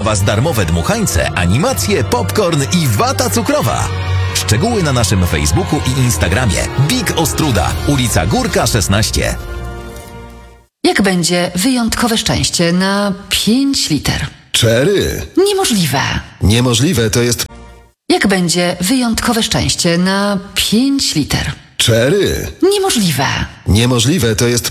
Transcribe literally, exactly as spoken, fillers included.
Was darmowe dmuchańce, animacje, popcorn i wata cukrowa. Szczegóły na naszym Facebooku i Instagramie. Big Ostruda, ulica Górka szesnaście. Jak będzie wyjątkowe szczęście na pięć liter? Czery. Niemożliwe. Niemożliwe to jest... Jak będzie wyjątkowe szczęście na pięć liter? Czery. Niemożliwe. Niemożliwe to jest...